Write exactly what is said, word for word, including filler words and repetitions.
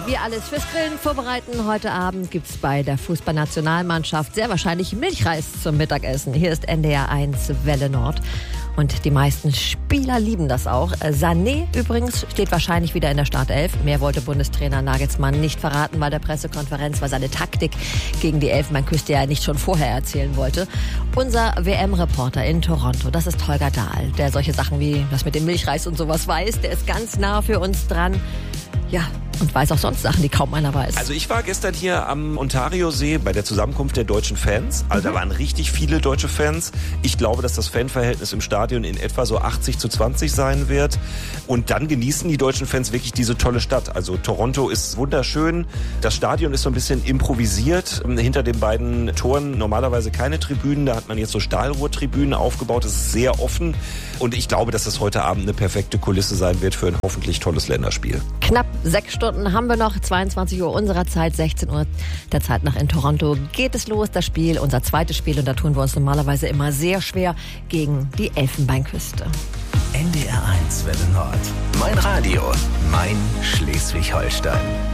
Wir alles fürs Grillen vorbereiten. Heute Abend gibt es bei der Fußballnationalmannschaft sehr wahrscheinlich Milchreis zum Mittagessen. Hier ist N D R eins Welle Nord. Und die meisten Spieler lieben das auch. Sané übrigens steht wahrscheinlich wieder in der Startelf. Mehr wollte Bundestrainer Nagelsmann nicht verraten bei der Pressekonferenz, weil seine Taktik gegen die Elfenbeinküste ja nicht schon vorher erzählen wollte. Unser W M-Reporter in Toronto, das ist Holger Dahl, der solche Sachen wie das mit dem Milchreis und sowas weiß. Der ist ganz nah für uns dran. Ja, und weiß auch sonst Sachen, die kaum einer weiß. Also ich war gestern hier am Ontario-See bei der Zusammenkunft der deutschen Fans. Also mhm. da waren richtig viele deutsche Fans. Ich glaube, dass das Fanverhältnis im Stadion in etwa so achtzig zu zwanzig sein wird. Und dann genießen die deutschen Fans wirklich diese tolle Stadt. Also Toronto ist wunderschön. Das Stadion ist so ein bisschen improvisiert. Hinter den beiden Toren normalerweise keine Tribünen. Da hat man jetzt so Stahlrohrtribünen aufgebaut. Es ist sehr offen. Und ich glaube, dass das heute Abend eine perfekte Kulisse sein wird für ein hoffentlich tolles Länderspiel. Knapp sechs Stunden haben wir noch, zweiundzwanzig Uhr unserer Zeit, sechzehn Uhr der Zeit nach in Toronto geht es los, das Spiel, unser zweites Spiel, und da tun wir uns normalerweise immer sehr schwer gegen die Elfenbeinküste. N D R eins Welle Nord. Mein Radio, mein Schleswig-Holstein.